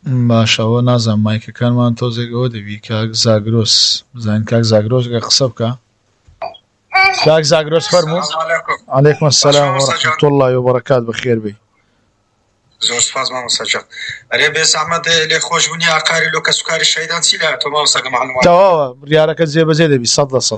باشەوە نازانم مایکەکانمان تۆزێکەوە دەبی کاک زاگرۆس بزانین کاک زاگرۆس قسە بکە. کاک زاگرۆس فەرموو. عەلەیکوم السەلام وەڕەحمەتوڵڵی وبەرەکات بەخێر بێی. زۆر سپاس مامۆستا جان. ئەرێ بێزەحمەت لێخۆشبوونی ئاکاری لۆکە سوکاری شەیدان چی لایە تۆ مامۆستا معلومات؟ تەواوە بڕیارەکەت جێبەجێ دەبی 100%.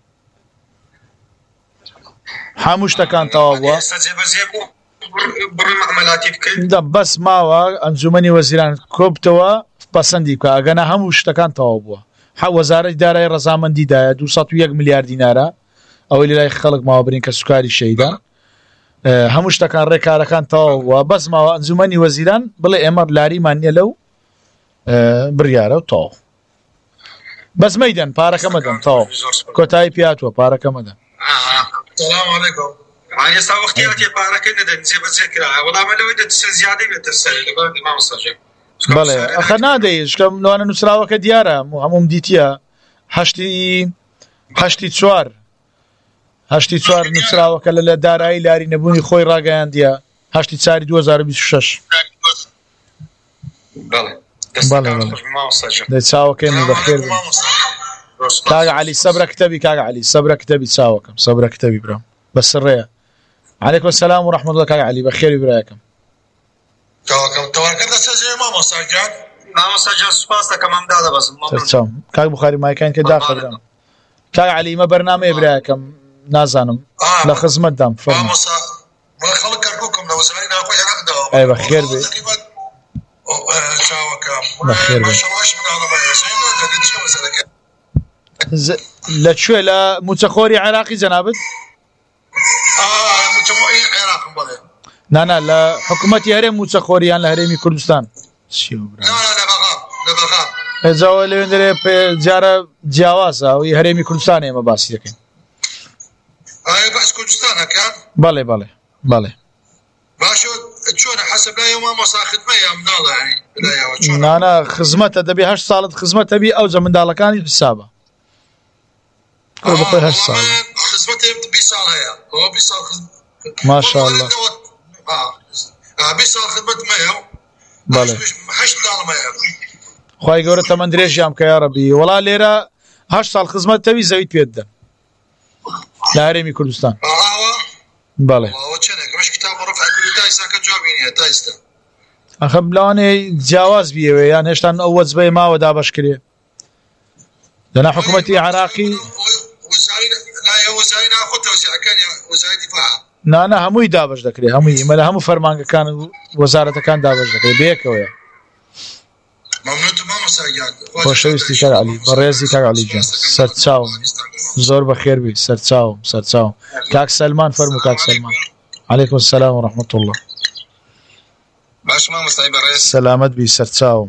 هەموو شتەکان تەواو بووە. بڕی مەعامەلاتی بکەین. بەس ماوە ئەنجومەنی وەزیران کۆبتەوە پەسەندی بکە ئەگەنە هەموو شتەکان تەواو بووە. وەزارەتی دارایی ڕەزامەندیدایە 201 میلیارد دینارە ئەوەی لەلای خەڵک ماوە برین کە سوکاری شەیدان هەموو شتەکان ڕێکارەکان تەواو بووە بەس ماوە ئەنجومەنی وەزیران بڵێ ئێمە لاریمان نییە لەو بڕیارە و تەواو بەس مەیدەن پارەکە مەدەن تەواو کۆتایی پیاتوە پارەکە مەدەن. سلام علیکم. ئێستا وەختیاتی پارەکەی نەدەن جێبەجێ کرایە وەڵامە لەوەی دەچێ زیادەی بێتە سەر لەبەر مامۆستا جان. بەڵێ ئەخە نادەی شکەم لەوانە نووسراوەکە دیارە هەموم دیتیە هەشتی چوار نووسراوەکە لە دارایی لاری نەبوونی خۆی ڕاگەیاندیە 8/4/2026. دەی چاوەکەی بەخێر بێ کاک عەلی سەبرە کتەبی کاک عەلی سەبرە کتەبی چاوەکەم سەبرە کتەبی برام بەسڕێیە. عەلەیکوم السەلام وەڕەحمەتوڵڵی کاک عەلی بەخێری برایەکەم. تەوەکە دەسەجێ مامۆستا جان. مامۆستا جان سوپاس دەکەم ئەم دادەبەزم. کاک بوخاری مایکان کە داخەرم. کاک عەلی مە بەرنامەیە برایەکەم نازانم لە خزمەتدام فەرموو. خەڵک کەرکووکم لە وەزارەتی ناوخۆی عێراقداوە. ئەی بەخێر بێ بەخێر بێ. لەکوێ لە موچەخۆری عێراقی جەنابەت؟ نانا لە حکوومەتی هەرێم موچەخۆریان لە هەرێمی کوردستان ئێجاوە لەوێن دەرێ جارە جیاوازە ئەوی هەرێمی کوردستان ئێمە باسی دەکەین. بەڵێ بەڵێ بەڵێ نانا خزمەتە دەبێ 8 ساڵت خزمەتە بی ئەو جە منداڵەکانی حسابە بخۆی 8 ساڵ ماشاءالله. بەڵێ خوای گەورە تەمەن درێژیان بکە یا ڕەبی. وەڵا لێرە 8 ساڵ خزمەت تەوی زەویت پێ دەدەن لە هەرێمی کوردستان. بەڵێ ئەخە لەوانەیە جیاواز بیەوێ یان هێشتا ئەو وەجبەی ماوە دابەش کرێ لەنا حکوومەتی عێراقی نانە هەمووی دابش دەکرێت هەمووی ئمە لە هەموو فەرمانگەکان وەزارەتەکان دابش دەکرێت بەیەکەوەیە. خۆشەویستی کاک عەلی بەڕێزی کاک عەلی جان سەرچاوم زۆر بەخێر بی سەرچاوم. کاک سەلمان فەرموو کاک سەلمان. عەلەیکوم السەلام وەڕەحمەتوڵڵی. باش مامۆستای بەڕێز سەلامەت بی سەرچاوم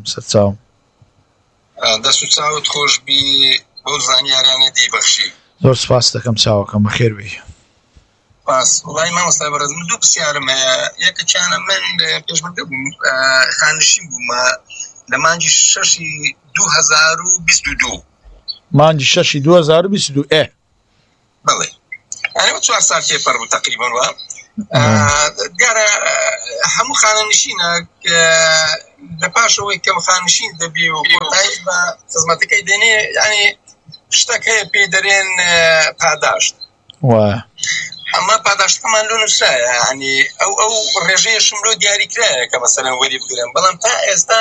دەست و چاوت خۆش بی بۆ زانیاریانە دیبەخشی. زۆر سپاس دەکەم چاوەکەم بەخێر بی. باس وڵای مامۆستای بەڕێز من دوو پرسیارم هەیە. یەکەکیانە من پێشمەرگە بووم خانشین بوومە لە مانگی 6 2022 مانگی 6 2022 بەڵێ ئەوە 4 سال تێپەڕ بوو تقریبا وە دیارە هەموو خانەنشینە لە پاشەوەی کەم خانشین دەبی و کۆتایی بە خزمەتەکەی دێنێ یعنی شتێک هەیە پێی دەرێن پاداشت ئەمە پاداشتەکەمان لۆ نووسرایە ینی ئەو ڕێژەیە شملۆ دیاریکرایە کە مەسەلەن وەری بگرن بەڵام تا ئێستا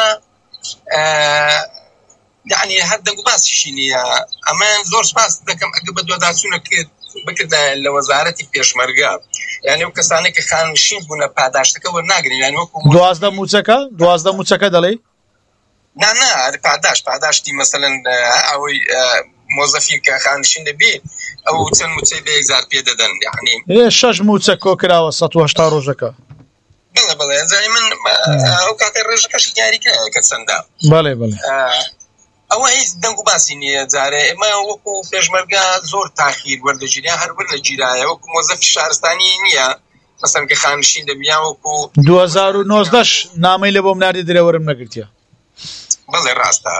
یعنی هەر دەنگ و باسیشی نییە. ئەمان زۆر سپاس دەکەم ئەگە بە دوواداچوونە بکرد لە وەزارەتی پێشمەرگە یعنی ئەو کەسانە کە خانشین بوونە پاداشتەکە وەرناگرن یعنی وەکو 12 موچەکە دەڵێ نا پاداشتی مەسەلەن ئەوەی مۆزەفی کە خانشین دەبێ ئەو چەند موچەی بە 1000 پێ دەدەن یعنی 6 موچە کۆکراوە 180 ڕۆژەکە. بەڵێ زای من ئەو کاتە ڕێژەکەشی دیاریکرایە کە چەندە. بەڵێ ئەوە هیچ دەنگ و باسی نییە جارێ ئێمە وەکو پێشمەرگە زۆر تاخیر وەردەگیریان هەر وەرنەگیرایە وەکو مۆزەفی شارستانی نییە مەسەلەن کە خانشین دەبیان وەکو 2019 نامەی لە بۆ مناردی درێوەرم نەگرتیە. بەڵێ ڕاستە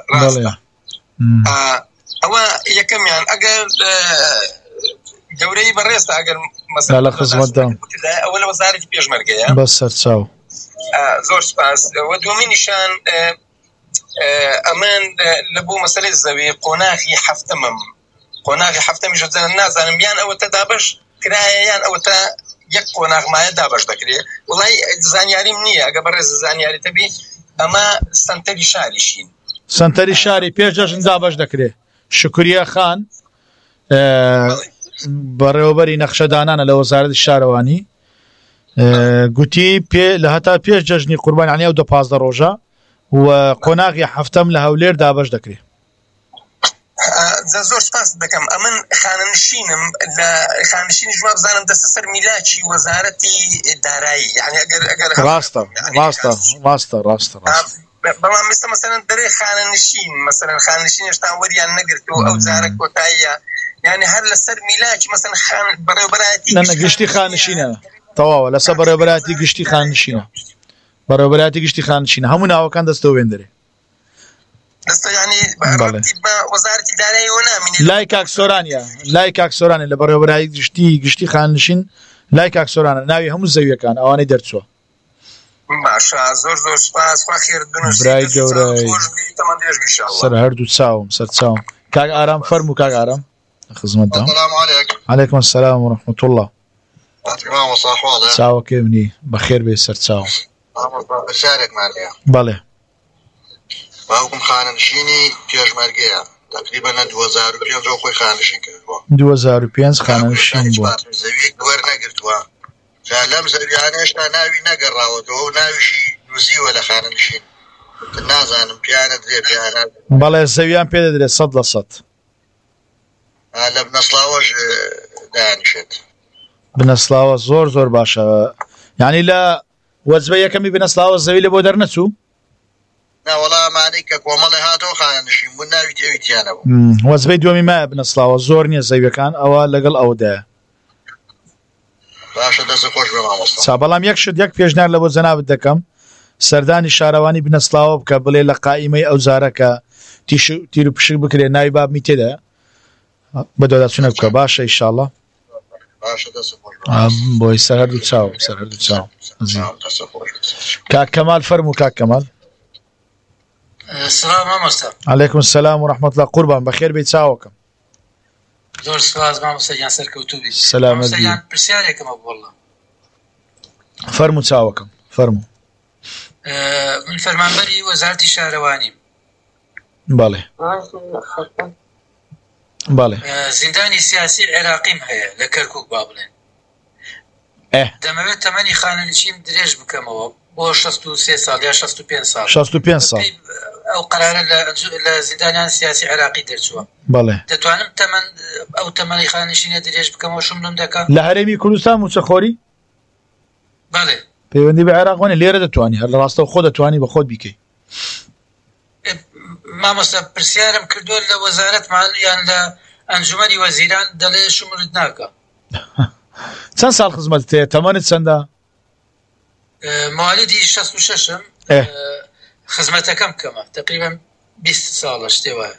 ئەوە یەکەمیان ئەگەر گەورەی بەڕێستە ئەگەر مەسەلا لە خزمەتدام ئەوە لە وەزارەتی پێشمەرگەیە بە سەرچاو زۆر سپاس. وە دووەمینیشان ئەمان لە بۆ مەسەلەی زەوی قۆناغی حەفتەمی ژەزان نازانم یان ئەوەتە دابش کرایە یان ئەوەتە یەک قۆناغمایە دابش دەکرێت وڵای زانیاریم نییە ئەگە بەڕێز زانیاری تەبی ئەمە سنتەری شاریشین سنتەری شاری پێش جەژن دابش دەکرێت شکریە خان بەڕێوەبەری نەخشەدانانە لە وەزارەتی شارەوانی گوتی لە هەتا پێش جەژنی قوربانیانی ئەو 15 ڕۆژە و قۆناغی هەفتەم لە هەولێر دابش دەکرێت زۆر سپاس دەکەم ئەمن خانەنشینم لە خانشینی ژوا بزانم دەستە سەر میلاکی وەزارەتی دارایی یعنی ئەگەر ڕاستە بەڵام مەسەلەن دەرێ خانەنشین مەسەلەن خانشین هێشتا وەریان نەگرتووە ئەو جارە کۆتاییە یعنی هەر لەسەر میلاکی مەسەلەن بەڕێوەبەرایەتی گشتی خانشینە تەواوە لەسەر بەڕێوەبەرایەتی گشتی خانشینە بەڕێوەبەرایەتی گشتی خانشینە هەموو ناوەکان دەستەوە وێندەرێ وەزارەتی دارایی وەنامینێ لای کاکسۆرانە لە بەڕێوەبەرایەتی گشتی خانشین لای کاکسۆرانە ناوی هەموو زەویەکان ئەوانەی دەرچووە باشە زۆر سپاس خوا خێر بنووسی برای گەورەی سەر هەردوو چاوم سەر چاوم کاک ئارام فەرموو کاک ئارام خزمەتدا عەلەیکم السەلام وەرەحمەتوڵڵا چاوەکەی منی بەخێر بێ سەر چاوم بەڵێ باوکم خانەنشینی پێشمەرگەیە تقریبا 2005 خۆی خانشین کردووە 2005 خانەنشین بووە زەویەک وەرنەگرتووە لەم زەویانە هێشتا ناوی نەگەڕاوەتەوە و ناویشی نووسیوە لە خانەنشین نازانم پیانە درێ پیانە بەڵێ زەویان پێ دەدرێت 100% لە بنەسڵاوەش دانیشێت بنەسڵاوە زۆر باشە یعنی لە وەجبە یەکەمی بنەسڵاوە زەوی لە بۆ دەرنەچوو ناوەڵامانەی کە کۆمەڵی هاتەوە خانەنشین بوو ناوی تێویتیانە بوو وەجبەی دووەمی مایە بنەسڵاوە زۆر نییە زەویەکان ئەوە لەگەڵ ئەوەدایە باشە دەست خۆش بێ مامۆستا بەڵام یەک پێشنیار لە بۆ جەنابەت دەکەم سەردانی شارەوانی بنەسڵاوە بکە بڵێ لە قائیمەی ئەو جارەکە تیر و پشک بکرێ ناوی بابمی تێدا بە دۆداچوونە بکە باشە ئینشاڵڵا بۆی سەر هەردوو چاو کاک کەمال فەرموو کاک کەمال سلام مامۆستا عەلەیکم السەلام وەرەحمەتوڵڵا قوربان بەخێر بێ چاوەکەم زۆر سپاس مامۆستا جان سەرکەوتوو بیت سەلامەت مامۆستا جان پرسیارێکمە بووڵە فەرموو چاوەکەم فەرموو من فەرمانبەری وەزارەتی شارەوانیم بەڵێ زیندانی سیاسی عێراقیم هەیە لە کەرکووک با بڵێن دەمەوێت تەمەنی خانەنشین درێژ بکەمەوە بۆ 63 ساڵ یا 65 ساڵ 65 ساڵ ئەو قەرارە لە زیندانیان سیاسی عێراقی دەرچووە بەڵێ دەتوانم ئەو تەمەنی خانەنشینە درێژ بکەمەوە شوملم دەکات لە هەرێمی کوردستان موچەخۆری بەڵێ پەیوەندی بە عێراق وانە لێرە دەتوانی هەر لە ڕاستەوە خۆ دەتوانی بە خۆت بیکەی مامۆستا پرسیارم کردووە لە وەزارەتمان یان لە ئەنجومەنی وەزیران دەڵێ شوملت ناکە چەند ساڵ خزمەت هەیە تەمەنت چەندە موالیدی 66م خزمەتەکەم کەمە تقریبا 20 ساڵە شتێ وایە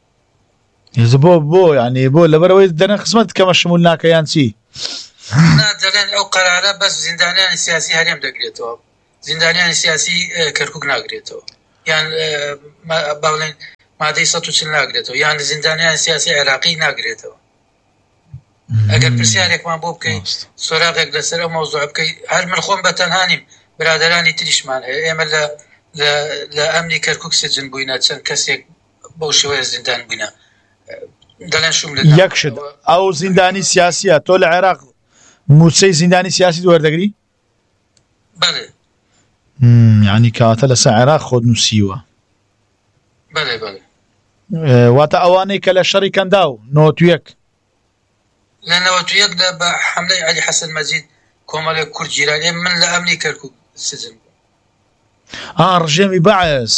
بۆ یعنی بۆ لەبەرەوەی دەنە خزمەت کەمە شمول ناکە یان چی دەڵێن ئەو قەرارە بەس زیندانیانی سیاسی هەرێم دەگرێتەوە زیندانیانی سیاسی کەرکووک ناگرێتەوە یان باڵێن مادەی 140 ناگرێتەوە یان زیندانیانی سیاسی عێراقی ناگرێتەوە ئەگەر پرسیارێکمان بۆ بکەیت سۆراغێک لەسەر ئەو مەوزوع بکەیت هەر من خۆم بەتەنهانیم برادرانی تریشمان هەیە ئێمە لە ئەمنی کەرکووک سجن بووینە چەند کەسێک بەو شێوەیە زیندان بووینە دەڵێن شوملت یەکشت ئەو زیندانی سیاسیە تۆ لە عێراق موچەی زیندانی سیاسی وەردەگری بەڵێ یعنی کاتە لەسەر عێراق خۆت نووسیوە بەڵێ واتە ئەوانەی کە لە شەڕی کەنداو 91 لە 91 لە بە حەملەی عەلی حەسەن مەجید کۆمەڵێک کورد جیرانی من لە ئەمنی کەرکووک سجن ڕژێمی بەعس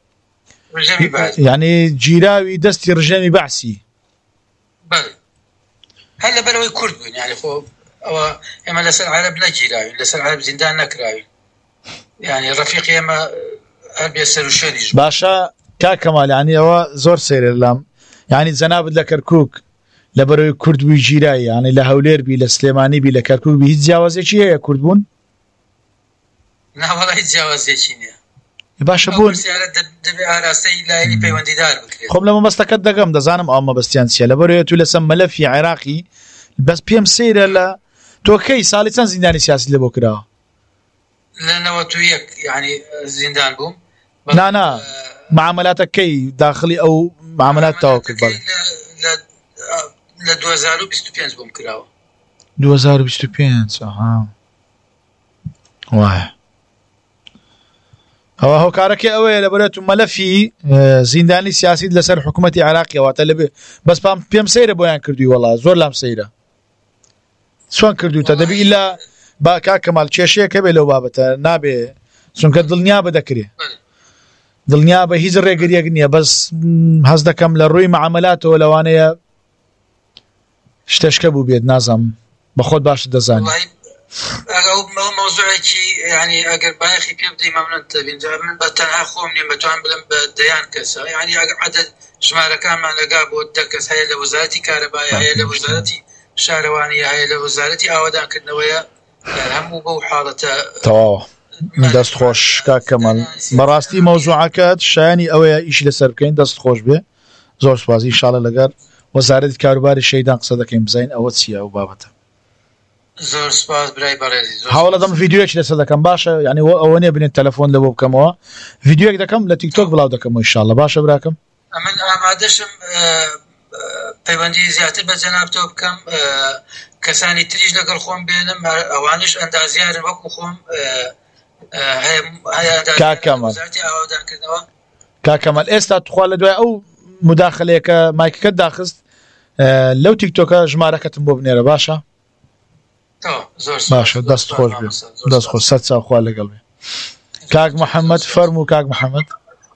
یعنی جیراوی دەستی ڕژێمی بەعسی بەڵێ هەر لەبەرەوەی کورد بووین یعنی خۆ ئەوە ئێمە لەسەر عەرەب نەگیراوین لەسەر عەرەب زیندان نەکراوین یعنی ڕەفیقی ئێمە هەر بێ سەر و شوێنیش باشە کاک کەمال یعنی ئەوە زۆر سەیرە لەم یعنی جەنابەت لە کەرکووک لەبەرەوەی کورد بووی جیرایی یعنی لە هەولێر بی لە سلێمانی بی لە کەرکووک بی هیچ جیاوازێکی هەیە کورد بوون ناوەڵی جیاوازێکی نییە باشە بوون دەبێ ئاراستەی لایەنی پەیوەندیدار بکرێت. خۆم لە مەبەستەکەت دەگەم دەزانم ئەو مەبەستیان چیە لەبەرەوەی تو لەسەر مەلەفی عێراقی بەس پێم سەیرە لە تۆ کەی ساڵی چەند زیندانی سیاسی لە بۆ کراوە؟ لە 91 یعنی زیندان بووم. نا معاملاتە کەی داخلی ئەو معاملات تەواو کرد بەڵێ لە 2025 بووم کراوە. 2025 وایە ئەوە هۆکارەکەی ئەوەیە لەبەرێت و مەلەفی زیندانی سیاسیت لەسەر حکوومەتی عێراقی ئەواتە لەبێ بەس پێم سەیرە بۆیان کردووی وەڵا زۆر لام سەیرە چۆن کردوتە دەبی ئیلا با کاکەماڵ کێشەیەکە بێ لەو بابەتە نابێ چونکە دڵنیا بەدەکرێ دڵنیا بە هیچ ڕێگریەک نییە بەس هەز دەکەم لە ڕووی معاملاتەوە لەوانەیە شتێشکە بوو بێت نازانم بە خۆت باشت دەزانی مۆزوعێکی ینی ئەگەر بایەخی پێ بدەی مەمنون تەبین من بە تەنها خۆم نیم بەتوان بڵم بە دەیان کەسە ینی عەدەد ژمارەکانمان لەگا بۆ 10 کەس هەیە لە وەزارەتی کارەبایە هەیە لە وەزارەتی شارەوانیە هەیە لە وەزارەتی ئاوادانکردنەوەیە هەموو بەو حاڵەتە تەواوە دەست خۆش کاکەمەڵ بەڕاستی مەوزوعەکەت شایانی ئەوەیە ئیشی لەسەر بکەین دەست خۆش بێ زۆر سوپاسی ئینشاڵڵا لەگەر وەزارەتی کاروباری شەیدان قسە دەکەین بزین ئەوە چییە ئەو بابەتە زۆر سپاس برای بەڕێزی هەوڵ دەدەم ڤیدیۆیەکی لەسەر دەکەم باشە یعنی ئەوە نییە بنێت تەلەفۆن لە بۆ بکەمەوە ڤیدیۆیەک دەکەم لە تیکتۆک بڵاو دەکەمەوە ئینشاڵڵا باشە براکەم ئەمن ئامادەشم پەیوەندی زیاتر بە جەنابتەوە بکەم کەسانی تریش لەگەڵ خۆم بێنم ئەوانش ئەندازیارن وەکو خۆم کاکەمەڵ ئێستا توخوا لە دوای ئەو مداخلەیەکە مایکەکەت داخست لەو تیکتۆکە ژمارەکەتم بۆ بنێرە باشە باشە دەست خۆش بێ دەست خۆش سەد چاوخوا لەگەڵ بێ کاک محەممەد فەرموو کاک محەممەد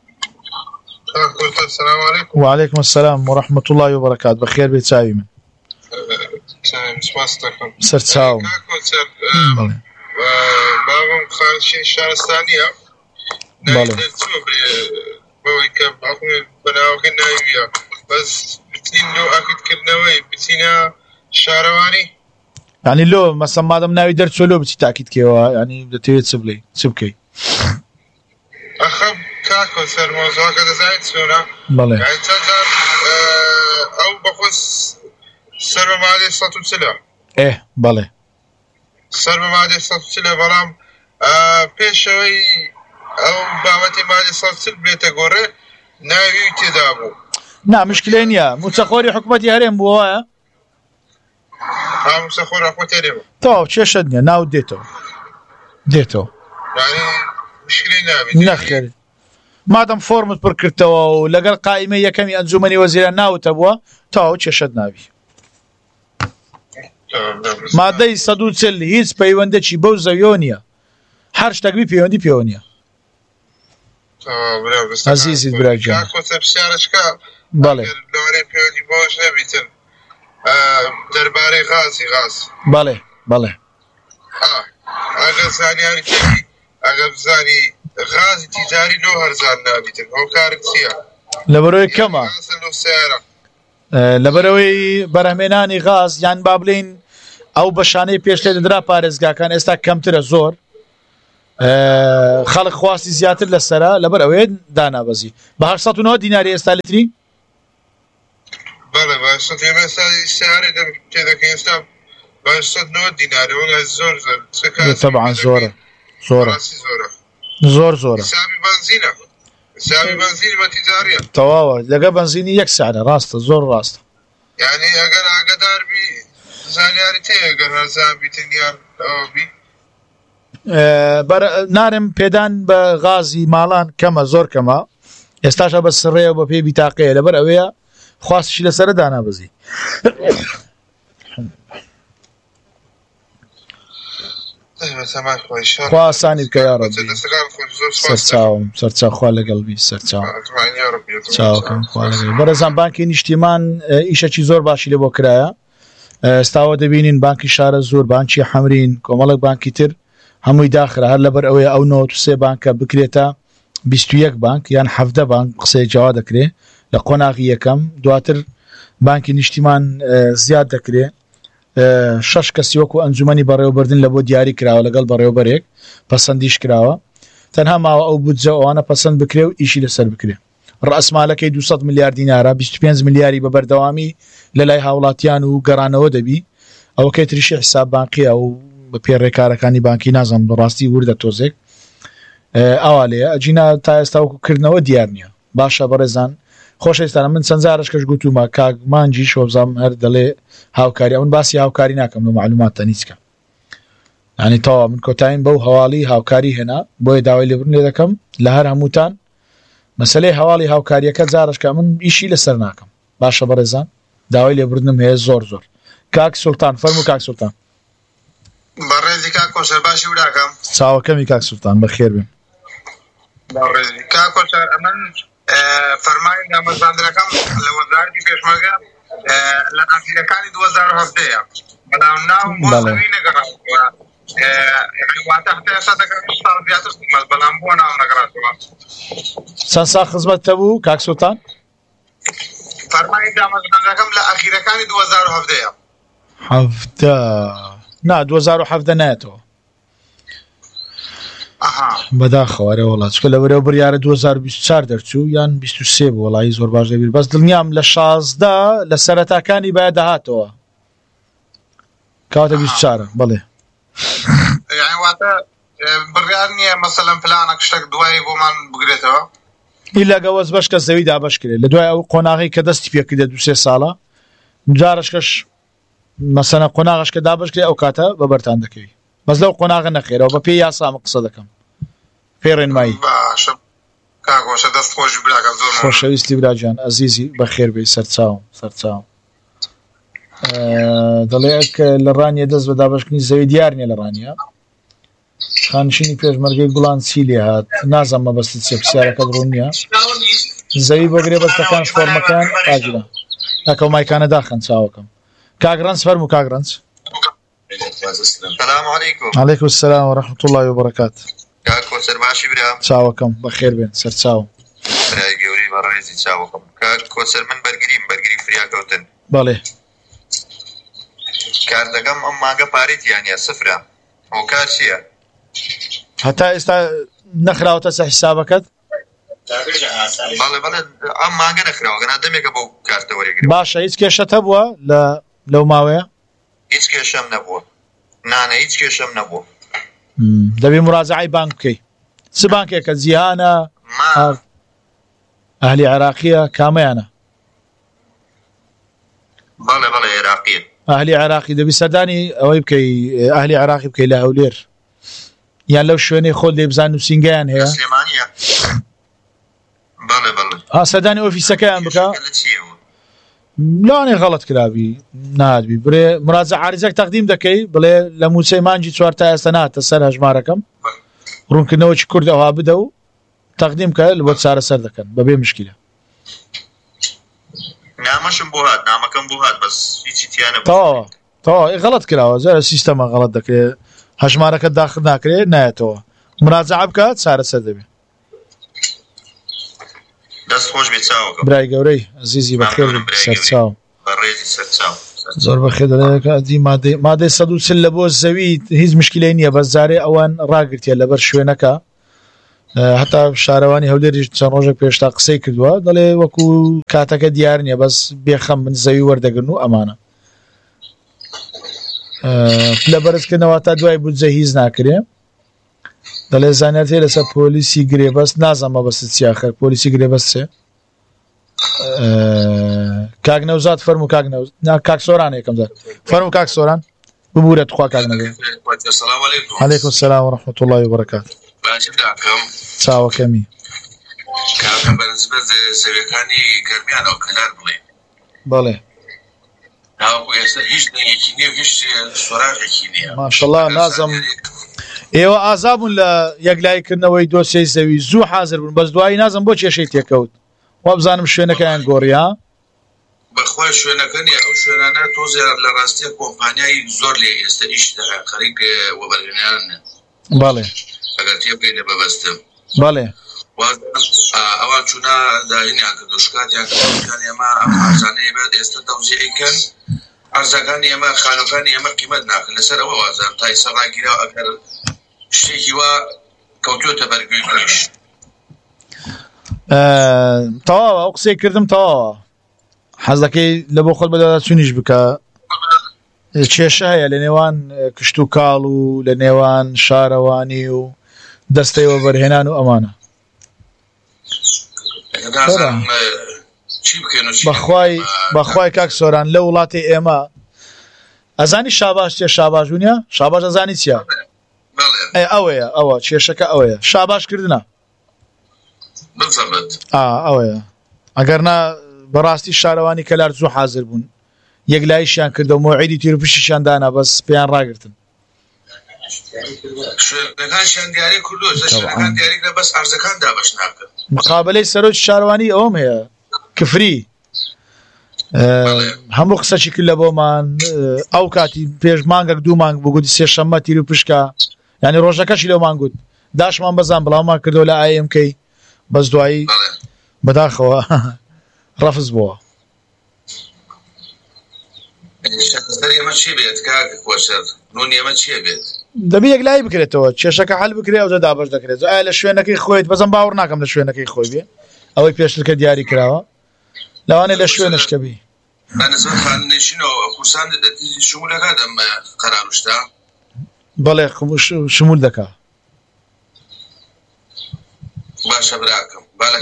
وعليكم السلام ورحمة الله وبركاته بخير بيت ساوي من سر تساوم بابم خارشين شارستانية بله بناوكي نايبيا بس بتين لو أكيد كرناوي بتينا شارواني يعني لو مثلا ما دام ناوي درت لو بتي تأكيد كيوا يعني بتيجي تسبلي تسبكي أخب كاكو سر موضوع كذا زايد سونا بله يعني تقدر أو بخص سر معادي صوت وسلع إيه بله سر معادي صوت وسلع برام بيشوي أو بعمتي معادي صوت وسلع بيتجوري ناوي تدابو نعم مشكلة يا متخوري حكومتي هرم بوايا متخوري حكومتي هرم تو شدني ناو ديتو يعني مشكلة نابي نخير مادام فورمت بركرتوا ولقى القائمة يكمي أنزمني وزير ناو تبوا تو شد نابي ما دای 140 هیچ پەیوەندێکی بەو زەویۆنیە هەر شتێک پەیوەندی عزیزی براگیان بەڵێ دەربارەی غازی بەڵێ ئەگەر زانیاری ئەگەر بزانی غازی تیجاری لۆ هەرزان نابیتن هۆکارت چییە لەبەرەوەی کەمە لەبەرەوەی بەرهەمێنانی غاز یان با بڵێن ئەو بەشانەی پێش لێ دەدرا پارێزگاکان ئێستا کەمترە زۆر خەڵک خواستی زیاتر لەسەرە لەبەر ئەوەیە دانابەزی بە 809 دیناری ئێستا لیتری بەڵێ سیارێ تێدەکەین ئێستا 809 دیناری وڵای زۆر تەبعاً زۆرە زۆرە حسابی بنزینی بە تیجاریە تەواوە لەگە بنزینی یەک سعرە ڕاستە زۆر ڕاستە یعنی ئەگەر ئاگدار بی زانیاری تێ گەر هەرزان بیتن یان ئەوە بی نارم پێدان بە غازی ماڵان کەمە زۆر کەمە ئێستاشە بە سڕێەوە بە پێی بیتاقەیە لەبەر ئەوەیە خواستشی لەسەرە دانابەزی خواسانی بکە یا ڕەبی سەرچاوخوا لەگەڵبی سەرچاوکەم بەرەزان بانکی نیشتیمان ئیشەکی زۆر باشی لێ بۆ کرایە ئێستاوە دەبینین بانکی شارە زۆر بانکی حەمرین کۆمەڵک بانکی تر هەمووی داخرا هەر لەبەر ئەوەیە ئەو 93 بانکە بکرێتە 21 بانک یان 17 بانک قسەی جاوا دەکرێت لە قۆناغی یەکەم دواتر بانکی نیشتیمان زیاد دەکرێت 6 کەسی وەکو ئەنجومەنی بەڕێوەبردن لە بۆ دیاری کراوە لەگەڵ بەڕێوەبەرێک پەسەندیش کراوە تەنها ماوە ئەو بودجە ئەوانە پەسەند بکرێ و ئیشی لەسەر بکرێ. ڕئەسمالەکەی 200 میلیارد دینارە 25 میلیاری بە بەردەوامی لە لای هاوڵاتیان و گەڕانەوە دەبی ئەوەکەی تریشی حساب بانقیە و بە پێڕێکارەکانی بانکی نازانم بەڕاستی وردە تۆزێک ئەوا لێ ئەجینا تا ئێستا وەکوکردنەوە دیار نییە. باشە بەڕێزان خۆشەویستانە من چەند جارش کەش گوتومە کاک مانجی شۆبزام هەر دەڵێ هاوکاری ئەوون باسی هاوکاری ناکەم لە معلوماتە نیچکە ینی تەواو من کۆتاییم بەو هەواڵی هاوکاری هێنا بۆیە داوای لێبوون لێ دەکەم لە هەر هەمووتان مەسەلەی هەواڵی هاوکاریەکە جارشکە من ئیشی لەسەر ناکەم. باشە بەڕێزان داوای لێبوردنم هەیە زۆر کاک سولتان فەرموو کاک سولتان. بەڕێزی کاک کۆسەر باشی وراکەم چاوەکەمی کاک سولتان بەخێر بێن. بەڕێزی کاک کۆسەر ئەمن فەرمانی دامەزراندنەکەم لە وەزارەتی پێشمەرگە لە ئاخیرەکانی 2017 بەڵام ناوم بۆ زەوی نەگەڕاوە واتە هەتا ئێستا دەکەم ساڵ زیاتر خزمەت بەڵام بۆ ناوم نەگەڕاتەوە. چەند ساڵ خزمەتتە بوو کاک سولتان؟ فەرمانی دامەزراندنەکەم لە ئاخیرەکانی 2017 نا 2017 نایەتەوە بەداخەوەرە وڵات چکە لەوەرەوە بڕیارە 2024 دەرچوو یان 23 بوو وەڵایی زۆر باش دەبیر بەس دڵنیام لە 16 لە سەرەتاکانی باید دەهاتەوە کاتە 24 بەڵێ واتە بڕیار نییە مەسەلەن پلانێک شتێک دوایی بۆمان بگرێتەوە ئیلا گەوەز بەش کە زەوی دابەش کرێت لە دوای ئەو قۆناغی کە دەستی پێکردە 2-3 ساڵە جارشکەش مەسەلەن قۆناغش کە دابەش کرێ ئەو کاتە بەبەرتان دەکەوی بەس لەو قۆناغە نەخێرەوە بە پێی یاسامە قسە دەکەم پێی ڕێنمایی. باشە کاکۆشە دەست خۆشی براکەم زۆر خۆشەویستی براجان ئەزیزی بەخێر بێ سەرچاوم دەڵێ لە ڕانیە دەست بە دابەشکردنی زەوی دیار نیە لە ڕانیە خانشینی پێشمەرگەی گوڵان چی لێ هات نازانم مەبەستت چێ پرسیارەکەت ڕوون نییە زەوی بەگرێ بەستەکان فۆرمەکان ئاجرە تاکەو مایکانە داخەن چاوەکەم. کاگرانس فەرموو کاگرانس. السلام عليكم. عليكم السلام ورحمة الله وبركاته. کاک کۆسەر باشی برا چاوەکەم بەخێر بێن سەرچاوم برای گەوری بەڕێزی چاوەکەم. کاک کۆسەر من بەرگری فریاکەوتن بەڵێ کاردەکەم ئەم مانگە پارێتیانە سفرە ئەو کار چییە؟ هەتا ئێستا نەخراوەتە سە حیسابەکەت؟ بەڵێ ئەم مانگە نەخراوە گەنا دەمێکە بۆ کارتە وەرەگرێ. باشە هیچ کێشەت هەبووە لەو ماوەیە؟ هیچ کێشەم نەبووە نانە هیچ کێشەم نەبووە. دەبێ مراجعەی بانک بکەی. چ بانکێکە جیهانە ئەهلی عێراقیە کامەیانە؟ بەڵێ عێراقیە. ئەهلی عێراقی دەبی سەردانی ئەوەی بکەی ئەهلی عێراقی بکەی لە هەولێر یان لەو شوێنەی خۆت لێ بزان نووسینگەیان هەیە سلێمانیە. بەڵێ سەردانی ئۆفیسەکەیان بکە لەوانێ غەڵەت کرابی نادبی برێ مراجع عاریزەک تەقدیم دەکەی بڵێ لە موچەی مانجی 4 تا ئێستا ناتە سەر هەژمارەکەم ڕوونکردنەوەی کورد ئەوها بدە و تەقدیم کە بۆ چارەسەر دەکەن بەبێ مشکلە. نامەشم بۆ هات نامەکەم بۆ هات بەس هیچی تیانە تەواو غەڵەت کراوە زۆر سیستەمە غەڵەت دەکرێت هەژمارەکە داخل ناکرێت نایەتەوە مراجع بکە چارەسەر دەبێت. دەست خۆش بێ چاوەکەم برای گەورەی عزیزی بەخێر سەرچاو بەڕێزی سەرچاو زۆر بەخێر دەڵێکەتی مادەی 140 لە بۆ زەوی هیچ مشکلەی نییە بەس جارێ ئەوان ڕاگرتیە لەبەر شوێنەکە هەتا شارەوانی هەولێری چەند ڕۆژێک پێشتا قسەی کردووە دەڵێ وەکو کاتەکە دیار نییە بەس بێخەم من زەوی وەردەگرن و ئەمانە لە بەرزکردنەوە تا دوای بودجە هیچ ناکرێ دەڵێ زانیارتێ لەسەر پۆلیسی گرێبەست نازانمە بەست چیاخەر پۆلیسی گرێبەست چێ کاک نەوزات فەرموو کاک سۆران یەکەم زار فەرموو کاک سۆران ببوورە توخوا کاک نەوزات. السلام علیکم. علیکم السلام ورحمة الله وبركاته. باشی براکەم چاوەکەمی کاکە بەنسبەت زەویەکانی گەرمیانەوە کەلار بڵێ بەڵێ ناوەکو ئێستا هیچ دەنگێکی نییە و هیچ سۆراژێکی نییە ماشەڵڵا نازم ئێوە ئازابوون لە یەکلایکردنەوەی دۆسیەی زەوی زوو حازر بوون بەس دوایی نازم بۆ کێشەی تێکەوت وا بزانم شوێنەکەیان گۆڕیا بەخوای شوێنەکە نیە ئەو شوێنانە تۆزێ لە ڕاستیە کۆمپانیای زۆر لێ ئێستا ئیش دەکات خەریک وەبەرهێنانە بەڵێ ئەگەر تێبگەی لە بەبەستم بەڵێ ئەوان چوونە داهینیان کردو شکاتیان کردوکان ئێمە ئەم ئارزانەیە بێت ئێستا تەوزیعیکەن ئارزەکانی ئێمە خانەکانی ئێمە قیمەت ناکەن لەسەر ئەوە وازان تای سەڕاگیرا ئەگەر شتێکی وا کەوتووەتە بەرگوێ منیش تەواوە ئەو قسەی کردم تەواوە حەز دەکەی لە بۆ خۆت بەدادا چونیش بکە کێشە هەیە لە نێوان کشت و کاڵ و لە نێوان شارەوانی و دەستەیەوە بەرهێنان و ئەمانە بەخوای کاک سۆران لە وڵاتی ئێمە ئەزانی شاباش چێ شاباش بوونیە شاباش ئەزانی چییە ئەوەیە ئەوە کێشەکە ئەوەیە شاباشکردنە ئەوەیە ئەگەرنا بەڕاستی شارەوانی کەلار زوو حازر بوون یەک لایشیان کردەوە مۆعیدی تیر و پشتیشیان دانا بەس پێیان ڕاگرتن شوێنەکانشیان دیاری کردووە شوێنەکان دیاریکرا بەس ئەرزەکان دابەش ناکرد مقابلەی سەرۆکی شارەوانی ئەوەم هەیە کفری هەموو قسەچی کرد لە بۆمان ئەو کاتی پێش مانگەک دوو مانگ بوو گوتی سێشەممە تیر و پشکە یعنی ڕۆژەکەشی لەو مانگوت داشمان بەزان بڵاومان کردەوە لە ئایمکەی بەس دوایی بەداخەوە ڕەفز بووە دەبی یەک لای بکرێتەوە کێشەکە حەل بکرێ ئەوجا دابەش دەکرێت ئایا لە شوێنەکەی خۆیت بەزەم باوەڕ ناکەم لە شوێنەکەی خۆی بێ ئەوەی پێشترکە دیاری کراوە لەوانێ لە شوێنشکە بی بەڵێ شمول دەکا باشە براکەم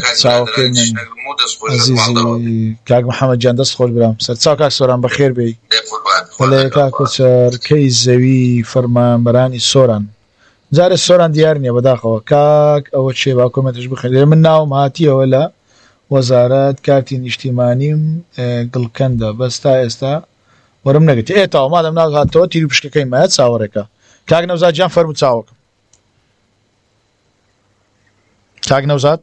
کاک محەممەد جان دەست خۆش برام سەرچاو کاک سۆران بەخێر بێ بەڵێ کاک کوچەر کەی زەوی فەرمانبەرانی سۆران جارێ سۆران دیار نییە بەداخەوە کاک ئەوە چێ با کۆمنتش بخێن من ناوم هاتیەوە لە وەزارەت کارتی نیشتیمانیم گڵکەندە بەس تا ئێستا وەرم نەگەتی ئێتاوە مادەم ناو هاتەوە تیری پشکەکەی مایە چاوەڕێکە کاک نەوزاد جان فەرموو چاوەکەم کاک نەوزاد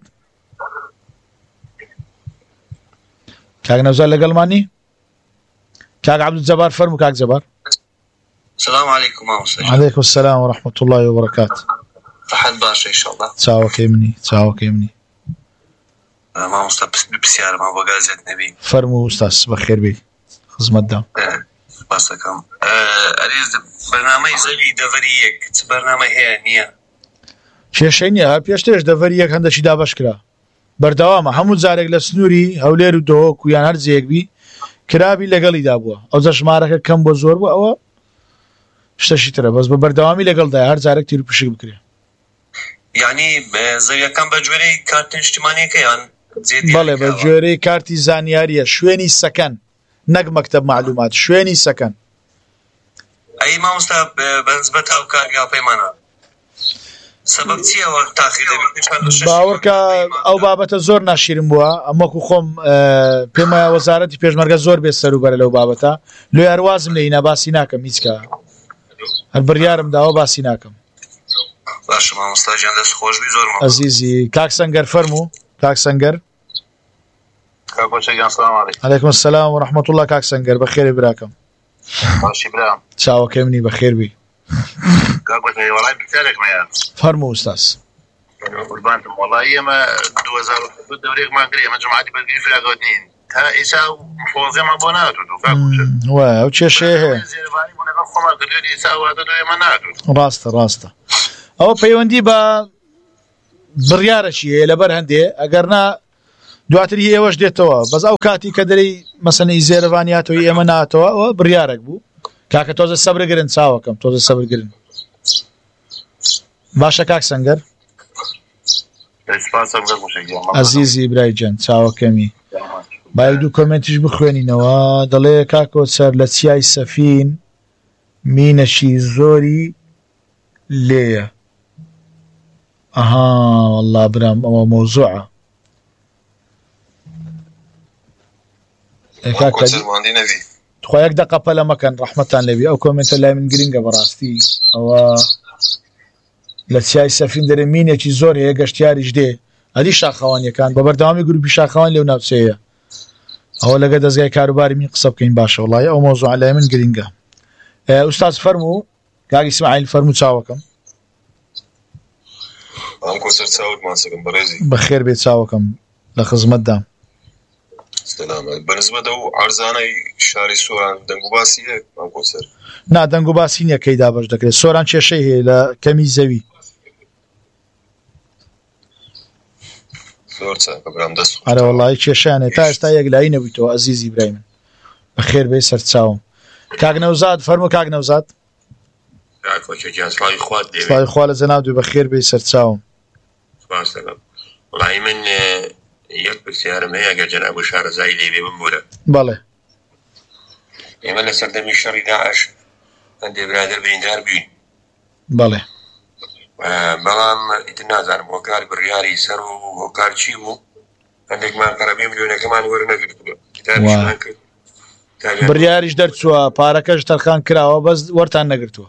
کاک نەوزاد لەگەڵمانی کاک عەبدولجەبار فەرموو کاک جەبار السلام عليكم عليكم السلام ورحمة الله وبركاته صحت باشە إن شاء الله چاوەکەی منی مامۆستا پرسیارەمە بۆ گازێت نەبی فەرموو ئوستاس بەخێر بێ خزمەتدام باس دەکەم ئەریز بەرنامەی زەوی دەڤەری یەک چ بەرنامە هەیە نییە کێشەی نییە هەر پێشترش دەڤەری یەک هەندێکی دابەش کرا بەردەوامە هەموو جارێک لە سنووری هەولێر و دۆک و یان هەر جێیەکبی کرابی لەگەڵیدا بووە ئەو جە ژمارەکە کەم بۆ زۆر بوو ئەوە شتەشی ترە بەس بە بەردەوامی لەگەڵدا هەر جارێک تیر و پشک بکرێ یعنی زەویەکان بە گوێرەی کارتی نیشتیمانیەکە یان بەڵێ بە گوێرەی کارتی زانیاریە شوێنی سەکەن نەک مەکتەب معلومات شوێنی سەکەن ئەی مامۆستا بەنسبەت ئەو کارگا پەیمانە سەبەب چییەوە تاخیر دەبێت باوەڕکە ئەو بابەتە زۆر ناشیرم بووە ئەمەکو خۆم پێم وایە وەزارەتی پێشمەرگە زۆر بێت سەروبەرە لەو بابەتە لێ هەروازم لە ئینا باسی ناکەم هیچکە هەر بڕیارم داوە باسی ناکەم باشە مامۆستا گیان دەست خۆش بی زۆر ئەزیزی کاک سەنگەر فەرموو کاک سەنگەر عەلەیکم السلام ورحمة الله کاک سەنگەر بەخێرێ براکەم باشی برام چاوەکەی منی بەخێر بی وڵای پرسیارێکمەیە فەرموو ئوستاس قوربانتم وڵای ئێمە 2010 دەورێکمان کرد ئێمە جەماعەتی بەرگری فراگەوت نین تا ئێستا مفۆزێمان بۆ ناتوت وایە ئەو کێشەیە هەیە زێرەبانی بوو لەگەڵ خۆمان کردوێت ئێستا واتە دۆ ئێمە ناتوت ڕاستە ئەوە پەیوەندی بە بڕیارەکی هەیە لەبەر هەندێ ئەگەرنا دواتری ئێوەش دێتەوە بەس ئەو کاتی کە دەرەی مەسەنەی زێرەوانیاتەوەی ئێمە ناتەوە ئەوە بڕیارێک بوو کاکە تۆزە سەبرگرن چاوەکەم تۆزە سەبرگرن باشە کاک سەنگەر ئەزیزی برای جەن چاوەکەمی باید دوو کۆمنتیش بخوێنینەوە دەڵێ کاکۆ سەر لە چیای سەفین مینەشی زۆری لێیە ئەها وەڵڵا برام ئەوە مۆزوعە تخوا یەک دەقە پەلە مەکەن ڕەحمەتان لێبێ ئەو کۆمنتە لای من گرینگە بەڕاستی ئەوە لە چیای سەفین دەرێ مینێکی زۆر هەیە گەشتیاریش دێ ئەدی شاخەوانیەکان بە بەردەوامی گروپی شاخەوان لێو ناوچەیە ئەوە لەگە دەستگای کاروباری من قسە بکەین باشە وڵایە ئەو مۆزوع لای من گرینگە ئوستاز فەرموو کاک ئیسماعیل فەرموو چاوەکەم بەخێر بێ چاوەکەم لە خزمەتدام بەنسبەت ئەو عەرزانەی شاری سۆران دەنگ و باسی هەیە مام کۆسەر نا دەنگ و باسی نییە کەی دابەش دەکرێت سۆران کێشەی هەیە لە کەمی زەوی زۆر چاکە برام دەست ئەرە وەڵی کێشیانێ تا ئێستا یەک لای نەبوویتەوە عەزیزی برای من بەخێر بێ سەرچاوم کاک نەوزاد فەرموو کاک نەوزاد سڵاوی خوا لە جەناب دوێ بەخێر بێ سەرچاوم وڵی من یەک پرسیارم هەیە ئەگەر جەناب شارەزایی لێ بێ بمبورە بەڵێ ئێمە لە سەردەمی شەڕی داعش هەندێک برادر بریندار بووین بەڵێ بەڵام ئیتر نازانم هۆکار بڕیاری سەر و هۆکار چی بوو هەندێکمان قەرەبێ ملیۆنەکەمان وەرنەگرتووە کتابیشمان کرد بڕیاریش دەرچووە پارەکەش تەرخان کراوە بەس وەرتان نەگرتووە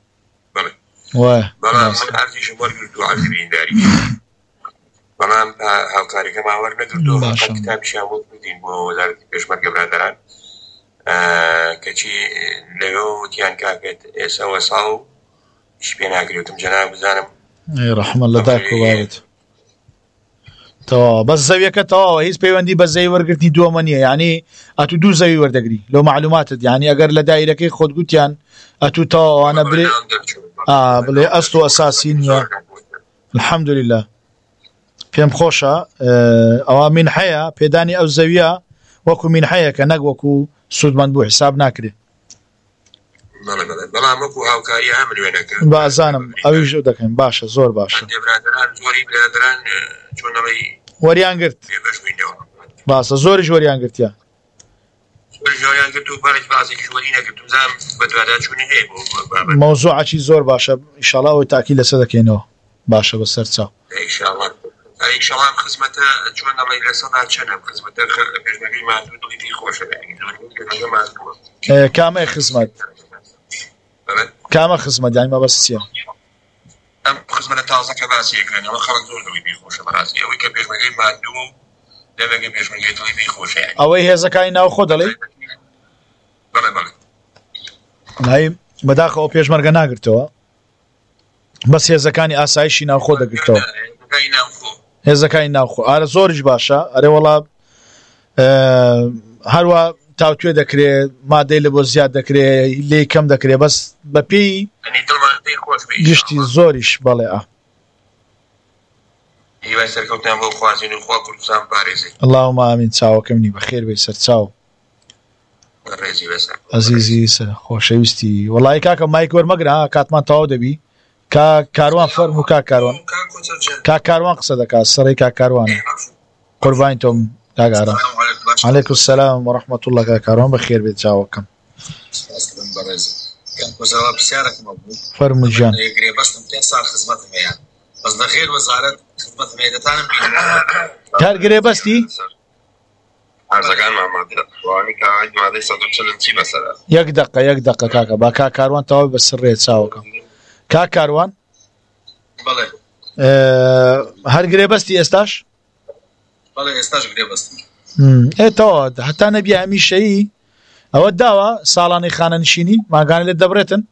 بەڵام من ئەرزیشم وەرگرتووە عەرزی برینداری بەڵام هاوکاریەکەمان وەرنەگرتووە کتابیشیان بۆ بردین بۆ وەزارەتی پێشمەرگە برادەران کەچی لەوێ وتیان کاکێت ئێستا وەسا و هیچ پێ ناگرێتم جەناب بزانم ڕەحمەت لە داک و باوێت تەواوە بەس زەویەکە تەواوە هیچ پەیوەندی بە زەوی وەرگرتنی دووەمە نییە یعنی ئەتوو دوو زەوی وەردەگری لەو معلوماتت یعنی ئەگەر لە دایرەکەی خۆت گوتیان ئەتوو تەواوانە برێ بڵێ ئەست و ئەساسی نییە الحەمدولله پێم خۆشە ئەوە مینحەیە پێدانی ئەو زەویە وەکو مینحەیەکە نەک وەکو سوودمەند بوو حساب ناکرێت بەڵام وەکو هاوکاری هەم لێنەکە بازانم ئەویش دەکەین باشە زۆر باشە وەریان گرت باسە زۆریش وەریان گرتیا مەوزوعەکی زۆر باشە ئینشاڵڵا ئەوەی تاکی لەسەر دەکەینەوە باشە بەسەر چاو ئینشاڵڵا خزمەتە چۆن دەڵێ لە سەدا چەنە خزمەتە پێشنەکەی ماندوو دڵی خۆشە کامە خزمەت کامە خزمەت یانی مەبەست چییە ئەم خزمەتە تازەکە باسیەکەن ئەوە خەڵک زۆر دڵی پێی خۆشە بەڕاستی ئەوەی کە پێشنەکەی ماندوو و دەبێت پێشنەکەی دڵی پێی خۆشە ئەوەی هێزەکانی ناو خۆ دەڵێ نای بەداخەوە پێشمەرگە ناگرتەوە بەس هێزەکانی ئاسایشی ناو خۆ دەگرتەوە هێزەکانی ناوخۆ ئارە زۆریش باشە ئەرێ وەڵا هەروە تاوتوێ دەکرێت مادەی لە بۆ زیاد دەکرێت لێی کەم دەکرێت بەس بەپێی گشتی زۆریش بەڵێ اللهم ئامین چاوەکەم نی بەخێر بێ سەر چاو عەزیزی سەر خۆشەویستی وەڵی کاکە مایک وەرمەگرە کاتمان تەواو دەبی کاروان فەرموو کاروان قسە دەکات سەرەی کاروانە قوربانی تۆم کاگارە عەلەیکم سەلام وەڕەحمەت الله کاروان بەخێر بێت چاوەکەم فەرموو گیان کار گرێبەستی یەک دقە کاکە با کاروان تەواوی بە سڕێ چاوەکەم کاروان هەر گرێبەستی ئێستاش ئێتەوە هەتا نەبی هەمیشەیی ئەوە داوە ساڵانی خانەنشینی ماگانە لێت دەبرێتن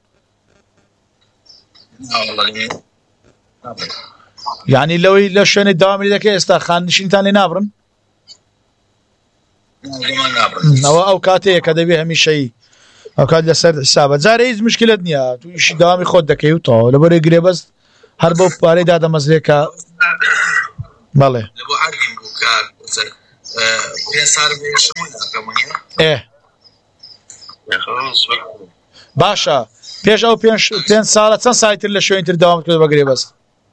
یعنی لەوەی لە شوێنی داوامی دەکە ئێستا خانەنشینتان لێ نابڕن ئەوە ئەو کاتەیە کە دەبێ هەمیشەیی ئەو کات لەسەر حسابە جارە هیچ مشکلت نییە تویشی داوامی خۆت دەکەی و تەواو لەبەرەوەی گرێبەست هەر بەو پارەی دادەمەزرێکە بەڵێ باشە پێش ئەو پێنج ساڵە چەند ساڵتر لە شوێنتر داوام کرد بە گرێبەست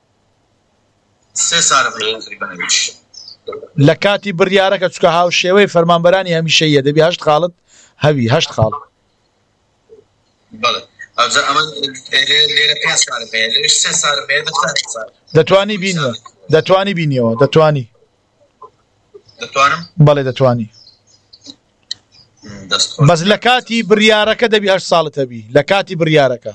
لە کاتی بڕیارەکە چکە هاو شێوەی فەرمانبەرانی هەمیشەیە دەبی 8 خاڵت هەوی 8 خاڵ دەتوانی بینیەوە دەتوانی بینیەوە دەتوانی بەڵێ دەتوانی بەس لە کاتی بڕیارەکە دەبی 8 ساڵت هەبی لە کاتی بڕیارەکە